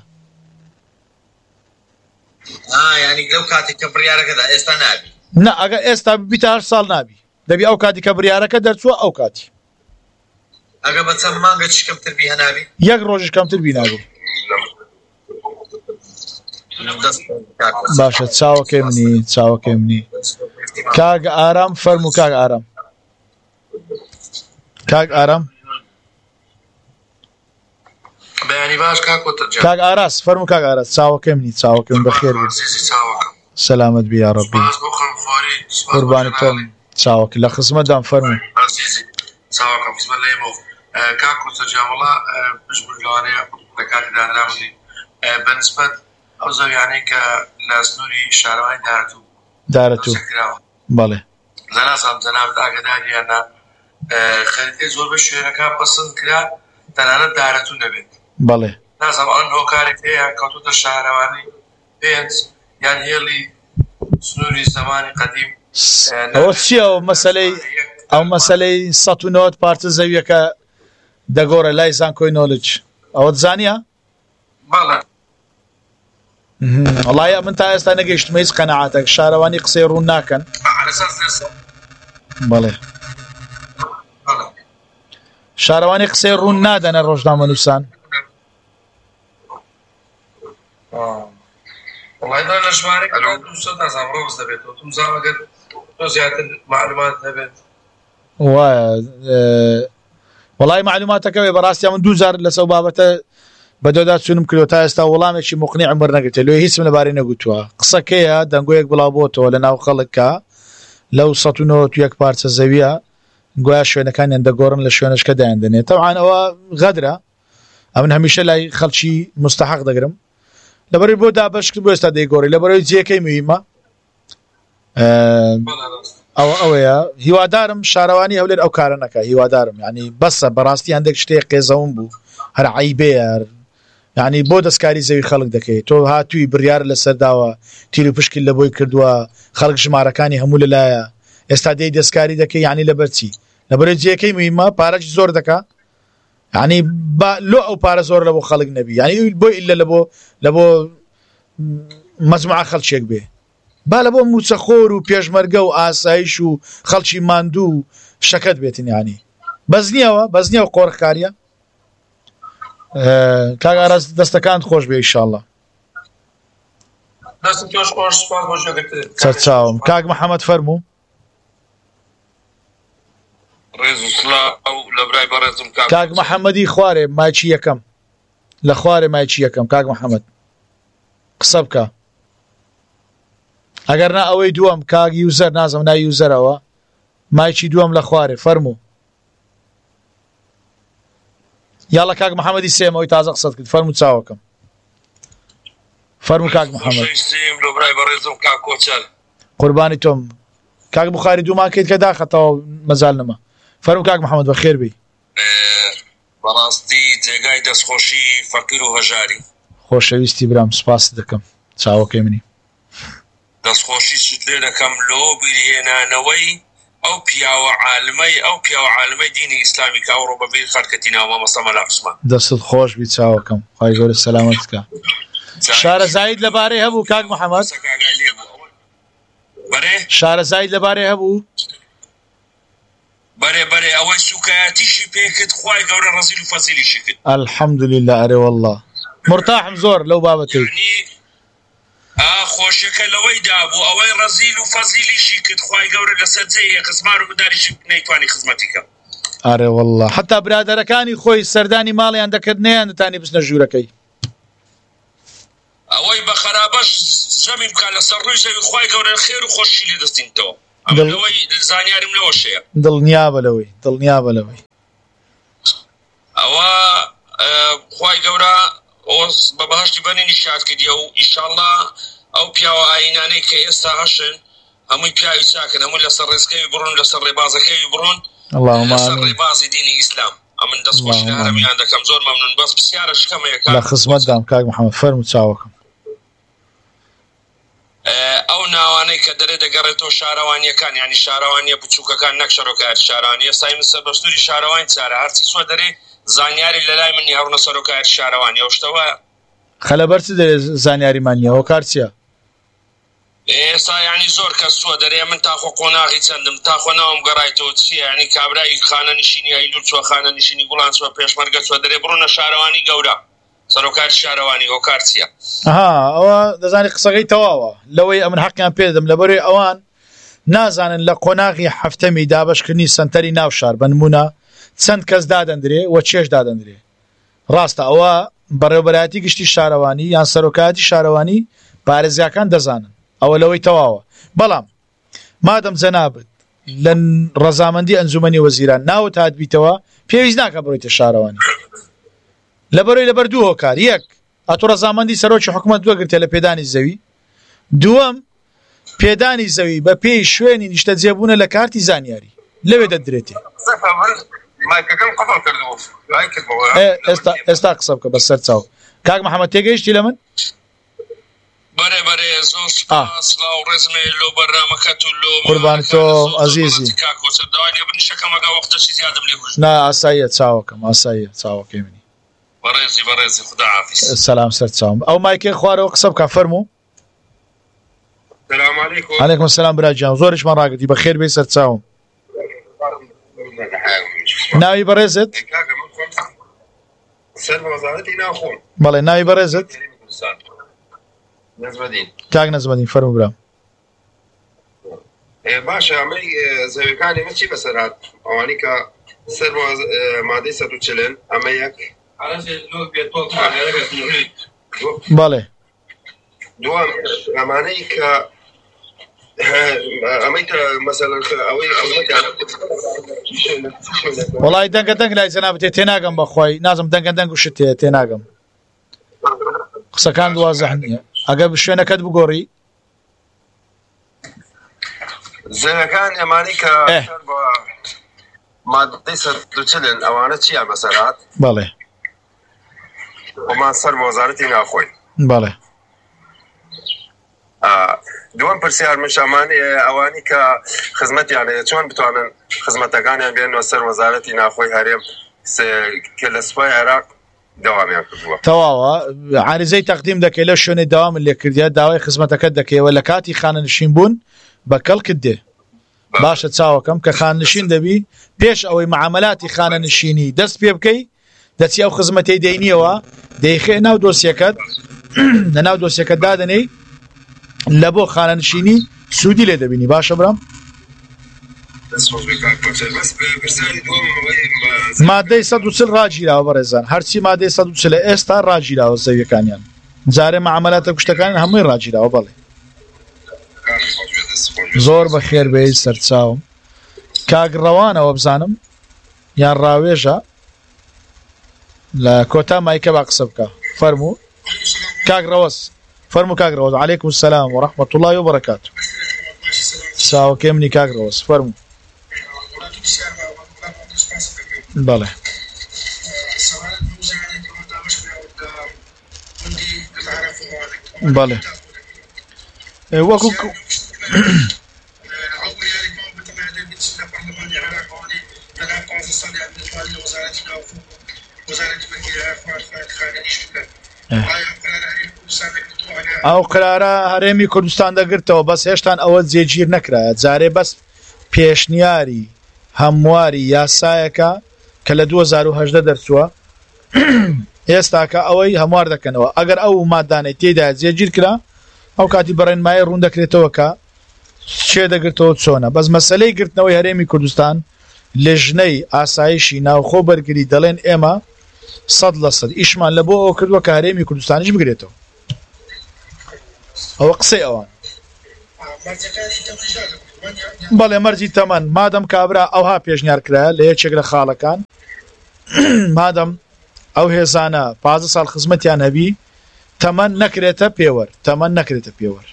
نه ئەگە ئێستا بیتە 8 ساڵ نابی دەبی ئەو کاتی کە بڕیارەکە دەرچووە ئەو کاتی ئەگە بە چەند مانگە چ کەمتر بی هەنابی یەک ڕۆژش کەمتر بی نابی باشە چاوەکەی منی کاک ئارام فەرموو کاک ئارام بەیانی باش کاک ئاراس فەرموو کاک ئاراس چاوەکەی منی بەخێر بێت سەلامەت بی یا ڕەبی قوربانی تۆم چاوەک لە خزمەتدان فەرموو چاوەکەم خزمەت لێمەوە کاکو سەرجامەڵا پشتبوونەوانەیە لە کاتی دانراوی بەنسبەت ئەو زەویانەی کە لە سنووری شارەوانی دارەتوو بەڵێ لە نازانم جەنابەت ئاگاداریانە خەریتەی زۆر بە شوێنەکە پەسەند کرا تەنانەت دارەتوو نەبێت بەڵێ نازانم ئەوەن هۆکارێک هەیە کەوتوتە شارەوانی پێنج یان هێڵی سنووری زەمانی قەدیم ئەوە چییە ئەو مەسەلەی ١٩٠ پارچە زەویەکە دەگۆڕە لای زانکۆی نۆلج ئەوەت زانیە؟ بەڵێ وەڵایە من تا ئێستا نەگەیشتمە هیچ قەنەعاتێک شارەوانی قسەی ڕوون ناکەن بەڵێ شارەوانی قسەی ڕوون نادەنە ڕۆژنامەنووسان وڵای لە ژمارەی نازانم ڕۆز دەبێت تۆ زانەگەر تۆ زیاتر معلومات هەبێت وایە وەڵای معلوماتەکەوێ بەڕاستی من 2000 لەسەو بابەتە بەدۆدا چوونم کردو تا ئێستا وەڵامێکی مقنی عمر نەگرتێ لێ هیچم لەبارەی نەگوتووە قسەکەیە دەنگۆیەک بڵاو بۆتەوە لە ناو خەڵکە لەو ١٩١ پارچە زەویە گویا شوێنەکانیان دەگۆڕن لە شوێنشکە دایاندنێت تەوعان ئەوە غەدرە ئەمن هەمیشە لای خەڵکی مستحق دەگرم لەبەرەوەی بۆ دابەشکرد بۆ ئێستا دەیگۆڕی لەبەرەوەی جێەکەی موهیمە ئەوەیە هیوادارم شارەوانی هەولێر ئەو کارە نەکە هیوادارم یعنی بەسە بەڕاستی هەندێک شتێک قێزەون بوو هەر عیبەیە یعنی بۆ دەستکاری زەوی خەڵک دەکەیت تۆ هاتووی بڕیار لەسەرداوە تیر و پشکی لە بۆی کردووە خەڵک ژمارەکانی هەموو لەلایە ئێستا دەی دەستکاری دەکەی یعنی لەبەرچی لەبەرەوەی جێەکەی موهیمە پارەی زۆر دەکا یعنی لۆ ئەو پارە زۆر لە بۆ خەڵک نەبی یعنی بۆ ئیلە لە بۆ مەجموعە خەڵکێک بێ با لە بۆ موچەخۆر و پێشمەرگە و ئاسایش و خەڵکی ماندوو و شەکەت بێتن یعنی بەس نییەوە قۆڕخکاریە کاک ئاراس دەستەکانت خۆش بێ ئینشاءڵڵا چاوم کاک محەممەد فەرموو کاک محەممەدی خوارێ ماچی یەکەم لە خوارێ مایکی یەکەم کاک محەممەد قسە بکە ئەگەر نا ئەوەی دووەم کاک یوزەر نازم نای یوزەرەوە مایکی دووەم لە خوارێ فەرموو یاڵە کاک محەممەدی سێمەوەی تازە قسەت کرد فەرموو چاوەکەم فەرموو کاک محەممەد قوربانی تۆم کاک بوخاری دوومان کەیت کە داخەتەوە مەزال نەما فەرموو کاک محەممەد بەخێر بی بەڕاستی جێگای دەستخۆشی فەقیر و هەژاری خۆشەویستی برام سوپاس دەکەم چاوەکەی منی دەستخۆشی سوت لێ دەکەم لۆ بیرهێنانەوەی ئەو پیاوە عالمەی دینی ئیسلامی کە ئەوڕۆ بەبێ خەرکەتی ناوە مەسە مەلا عوسمان دەستت خۆش بی چاوەکەم خی گەورە سەلامەت بکە شارەزاید لەبارەی هەبوو کاک محەممەد شارەزاید لەبارەی هەبوو بەرێ ئەوەی سوکایەتیشی پێکرد خوای گەورە ڕەزیل و فەزیلیشی کرد الحەمدولله ئەرێ وەڵڵا مرتاحم زۆر لەو بابەتەی خۆشیەکە لەوەی دابوو ئەوەی ڕەزیل و فەزیلیشی کرد خوای گەورە لەسەر جێیە قسمان و مداریشی نەیتوانی خزمەتی کەم ئەرێ وەڵڵا حتا برادەرەکانی خۆی سەردانی ماڵیان دەکرد نەیان دەتانی بچنە ژوورەکەی ئەوەی بە خەرابەش زەمی بکات لەسەر ڕووی زەوی خوای گەورە خێر و خۆشی لێ دەستینتەوە ئەوەی زانیارم لەوە شەیە دڵنیا بە لەوەی ئەوە خوای گەورە بە بەهەشتی بەنێنی شاد کردیە و ئیشاڵڵا ئەو پیاوە ئاینانەی کە ئێستا هەشن هەمووی پیاوی چاکن هەمووی لەسەر ڕێزکەوی بڕۆن لەسەر ڕێبازەکەوی بڕۆن لەسەر ڕێبازی دینی ئیسلام ئەمن دەستخۆشی لە هەرەمیان دەکەم زۆر مەمنون بەس پرسیارە شکەمەیەکە لە خزمەتدام کاک محەممەد فەرموو چاوەکەم ئەو ناوانەی کە دەرێ دەگەڕێتەوە شارەوانیەکان ینی شارەوانیە بچووکەکان نەک شەرۆکایەت شارانی ئێستا من سەربەستووری شارەوانی چارە هەرچی سوە دەرێ زانیاری لەلای منی هەڕونە سەرۆکایەت شارەوانی ئەو شتەوە خەلەبەر چ دەرێ زانیاریمان نییە ئەوە کار چییە ئێستا ینی زۆر کەس سووە دەرێ من تاخۆ قۆناغی چەندم تاخۆ ناوم گەڕایتەوە چییە ینی کابرایی خانە نشینی ئەیلور چوە خانە نشینی گوڵان چوە پێشمەرگە چوە دەرێ بڕۆنە شارەوانی گەورە سەرۆکاری شارەوانی ئەو کار چییە ئەوە دەزانی قسەکەی تەواوە لەوەی ئەمن حەقیان پێدەم لەبەرەوەی ئەوان نازانن لە قۆناغی هەفتەمی دابەشکردنی سەنتەری ناو شار بە نمونە چەند کەس دادەندرێ و چێش دادەندرێ ڕاستە ئەوە بەڕێوەبەرایەتی گشتی شارەوانی یان سەرۆکایەتی شارەوانی پارێزیاکان دەزانن ئەوە لەوەی تەواوە بەڵام مادەم جەنابەت لە ڕەزامەندی ئەنجومەنی وەزیران ناوت هات بیتەوە پێویست ناکە بڕۆیتە شارەوانی لەبەرەوەی لەبەر دوو هۆکار یەک ئەتۆ ڕەزامەندی سەرۆکی حکوومەت وەگرتێ لە پێدانی زەوی دووەم پێدانی زەوی بە پێی شوێنی نیشتە جێبوونە لە کارتی زانیاری لەوێ دەدرێتێ ئێستا قسە بکە بەسەر چاو کاک محەممەد تێگەیشتی لە من زۆر سپاس لاو ڕێزمێ لۆ بەرنامەکەت و لۆ قوربان تۆ عەزیزی نا ئاساییە چاوەکەم ئاساییە چاوەکەی منی بەڕێزی خدا حافیز سەلام سەر چاوم ئەو مایکێ خوارەوە قسە بکە فەرموو السلام عليكم عليكم السلام براجان زۆرشمان ڕاگرتی بەخێر بێ سەر چاوم ناوی بەڕێزت بەڵێ ناوی بەڕێزت کاک نەزمەدین فەرموو برام باشە ئەمەی زەویەکانی من چی بەسەرات ئەوانی کە سەر مادەی 140 ئەمە یەک بەڵێ دووەم ئەمانەی کە ئەمەی مەسەلەن ئەوەی وەڵای دەنگە دەنگ لای جەنابەت تێناگەم بەخوای نازم دەنگە دەنگ و شت تێناگەم قسەکان دوازەح نییە ئەگەر شوێنەکەت بگۆڕی زەویەکان ئەمانەی کە مادەی 140 ئەوانە چیان بەسەرات بەڵێ ومان سەر وەزارەتی ناخۆی بەڵێ دووەم پرسیار من ئەوانی کە خزمەتیانە چۆن بتوانن خزمەتەکانیان بێنەوە سەر وەزارەتی ناخۆی هەرێم کە لە سوپای عێراق داوامیان کردووە تەواوە عاریزەی تەقدیم دەکەی لە شوێنی داوام لێکردیە داوای خزمەتەکەت دەکەیەوە لە کاتی خانەنشین بوون بە کەڵکت دێ باشە چاوەکەم کە خاننشین دەبی پێش ئەوەی معاملاتی خانەنشینی دەست پێ بکەی دەچی ئەو خزمەتەی دەینیەوە دەیخێ ناو دۆسیەکەت لە ناو دۆسیەکەت دادنەی لە بۆ خانەنشینی سوودی لێ دەبینی باشە برام مادەی 140 ڕاگیراوە بەڕێزان هەرچی مادەی 140 ئێستا ڕاگیراوە زەویەکانیان جارێ معاملاتە کوشتەکان هەمووی ڕاگیراوە بەڵێ زۆر بە خێر بێی سەرچاوم کاگڕەوانەوە بزانم یان ڕاوێژە لە کۆتا مایکە با قسە بکە فەرموو کاگڕەوەس فەرموو کاگڕەوەس عەلەیکم السەلام وەڕەحمەت الله وبەرەکاتوه چاوەکەی منی کاگڕەوەس فەرموو بەڵێ بەڵێ وەکو ئەو قرارە هەرێمی کوردستان دەگرتەوە بەس هێشتان ئەوە جێگیر نەکرایە جارێ بەس پێشنیاری هەمواری یاسایەکە کە لە 2018 دەرچووە ئێستاکە ئەوەی هەموار دەکەنەوە ئەگەر ئەو مادانەی تێدا جێگیر کرا ئەو کاتی بەڕێنمایی ڕوون دەکرێتەوە کە چێ دەگرتەوە چۆنە بەس مەسەلەی گرتنەوەی هەرێمی کوردستان لە ژنەی ئاسایشی ناوخۆ بەرگری دەڵێن ئێمە 100% ئیشمان لە بۆ ئەوە کردووە کە هەرێمی کوردستانیش بگرێتەوە ئەوە قسەی ئەوان بەڵێ مەرجی تەمەن مادەم کابرا ئەوها پێشنیار کرایە لە یەکێک لە خاڵەکان مادەم ئەو هێزانە 15 ساڵ خزمەتیان هەبی تەمەن نەکرێتە پێوەر تەمەن نەکرێتە پێوەر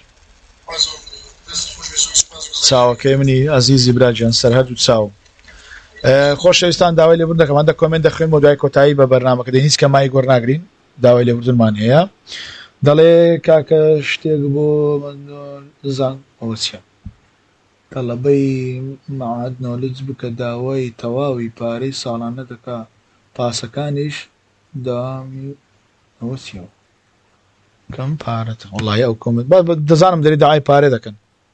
چاوەکەی منی ئەزیزی براجان سەر هەردوو چاوم خۆشەویستان داوای لێبوردن دەکەم ئەندە کۆمنت دەخوێن بۆ دوای کۆتایی بە بەرنامەکە هیچ کەمای گۆڕناگرین داوای لێبوردنمان هەیە دەڵێ کاکە شتێک بۆ زان ئەوە چیە تەڵەبەی مەعاد نۆلج بکە داوای تەواوی پارەی ساڵانە دەکا پاسەکانیش داوامی ئەوە چیە کەم پارەتە وەڵای ئەو کۆمنت دەزانم دەری داوای پارێ دەکەن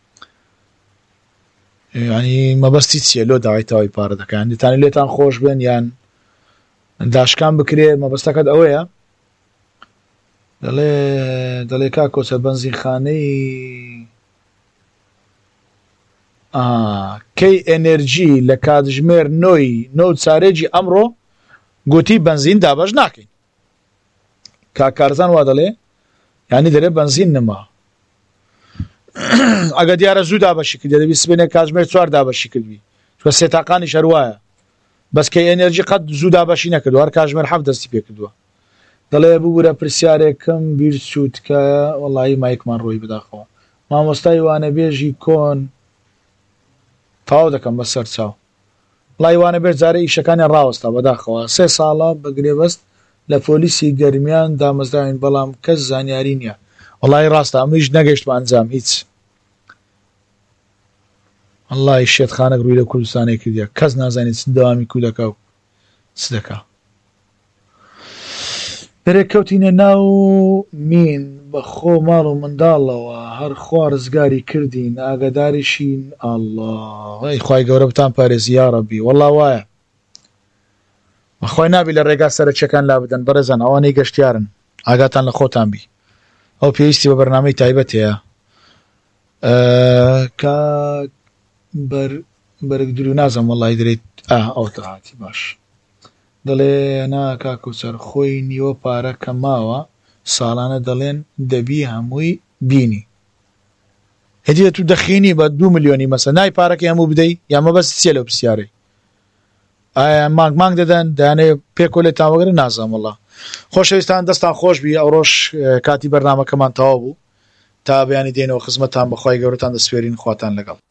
ینی مەبەستی چیە لۆ داوای تەواوی پارە دەکەن دەتانی لێتان خۆش بێن یان داشکان بکرێ مەبەستەکەت ئەوەیە دەڵێ کا کۆچە بەنزینخانەی کەی ئەنێرجی لە کاتژمێر 9 چارێکی ئەمڕۆ گوتی بەنزین دابەش ناکەین کاکارزان وا دەڵێ ینی دەرێ بەنزین نما ئەگە دیارە زوو دابەشی کردی دەبی سبێنێ کاتژمێر 4 دابەشی کردی چوە سێ تاقانی شەروایە بەسکە ئێنەرژی قەت زوو دابەشی نەکردو هەر کاتژمێر 7 دەستی پێ کردووە دەڵێ ببوورە پرسیارێکم بیر چووتکە وەڵایی مایکمان ڕۆی بداخەوە مامۆستای وانەبێژی کۆن تاو دەکەم بەسەر چاو وڵای وانەبێژ جارە ئیشەکانی ڕاوەستا بەداخەوە 3 ساڵە بەگرێبەست لە پۆلیسی گەرمیان دامەزراین بەڵام کەس زانیاری نییە وڵای ڕاستە ئەمەش نەگەشت بە ئەنجام هیچ وڵای شێتخانەک ڕووی لە کوردستانی کردیە کەس نازانێت چ دەوامی کودەکە و چ دەکا دەرێک کەوتینە ناو مین بە خۆ ماڵ و منداڵەوە هەر خوا ڕزگاری کردین ئاگاداریشین ئەڵڵا خوای گەورە بتان پارێزی یا ڕەبی وەڵڵا وایە بەخوای نابی لە ڕێگا سەرچەکان لا بدەن بەڕێزان ئەوانەی گەشتیارن ئاگاتان لە خۆتان بی ئەو پێویستی بە بەرنامەی تایبەت هەیە بەرگ درو نازم وەڵڵای دەرێت ئەو تاهاتی باش دەڵێ نا کاکوسەر خۆی نیوە پارە کە ماوە ساڵانە دەڵێن دەبی هەمووی بینی هەدیە تو دەخینی بە 2 ملیۆنی مەسە نای پارەکە هەموو بدەی یامە بەس چێ لەو پرسیارەی ئایا مانگ دەدەن دەیانێ پێکۆ لێ تاوەگرە نازام وەڵڵا خۆشەویستان دەستان خۆش بی ئەو ڕۆژ کاتی بەرنامەکەمان تەواو بوو تا بەیانی دێنەوە خزمەتان بەخوای گەورەتان دەسپێرین خواتان لەگەڵ